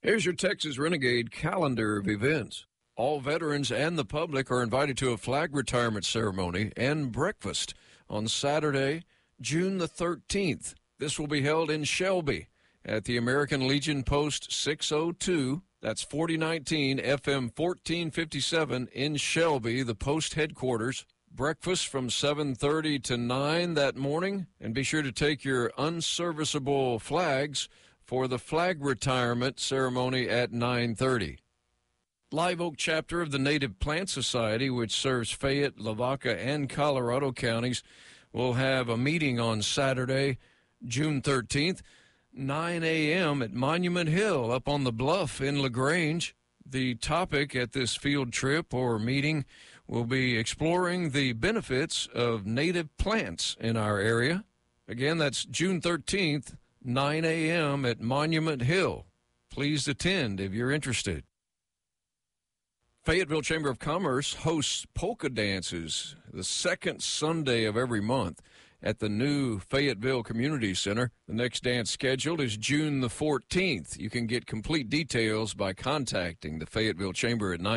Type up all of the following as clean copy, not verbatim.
Here's your Texas Renegade calendar of events. All veterans and the public are invited to a flag retirement ceremony and breakfast on Saturday, June the 13th. This will be held in Shelby at the American Legion Post 602. That's 4019 FM 1457 in Shelby, the post headquarters. Breakfast from 7:30 to 9 that morning. And be sure to take your unserviceable flags for the flag retirement ceremony at 9:30. Live Oak chapter of the Native Plant Society, which serves Fayette, Lavaca, and Colorado counties, will have a meeting on Saturday, June 13th, 9 a.m. at Monument Hill up on the bluff in LaGrange. The topic at this field trip or meeting will be exploring the benefits of native plants in our area. Again, that's June 13th, 9 a.m. at Monument Hill. Please attend if you're interested. Fayetteville Chamber of Commerce hosts polka dances the second Sunday of every month at the new Fayetteville Community Center. The next dance scheduled is June the 14th. You can get complete details by contacting the Fayetteville Chamber at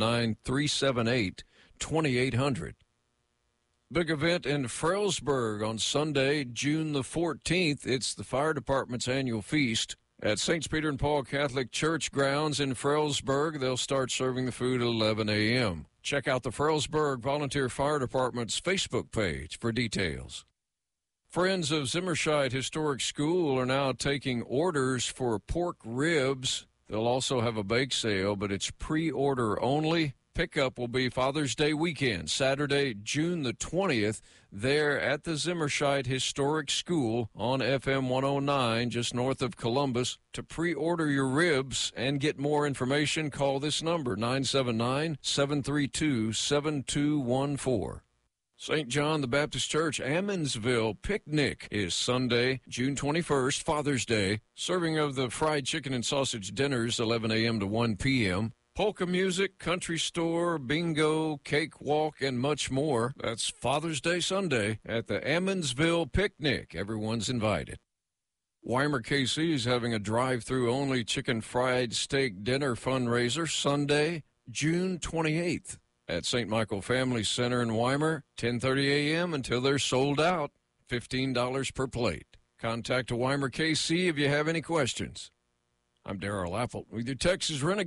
979-378-2800. Big event in Frellsburg on Sunday, June the 14th. It's the fire department's annual feast at St. Peter and Paul Catholic Church grounds in Frellsburg. They'll start serving the food at 11 a.m. Check out the Frellsburg Volunteer Fire Department's Facebook page for details. Friends of Zimmerscheid Historic School are now taking orders for pork ribs. They'll also have a bake sale, but it's pre-order only. Pickup will be Father's Day weekend, Saturday, June the 20th, there at the Zimmerscheid Historic School on FM 109, just north of Columbus. To pre-order your ribs and get more information, call this number, 979-732-7214. St. John the Baptist Church Ammonsville Picnic is Sunday, June 21st, Father's Day. Serving of the fried chicken and sausage dinners, 11 a.m. to 1 p.m. Polka music, country store, bingo, cake walk, and much more. That's Father's Day Sunday at the Ammonsville Picnic. Everyone's invited. Weimar KC is having a drive-through only chicken fried steak dinner fundraiser Sunday, June 28th at St. Michael Family Center in Weimar, 10:30 a.m. until they're sold out, $15 per plate. Contact Weimar KC if you have any questions. I'm Darrell Apple with your Texas Renegade.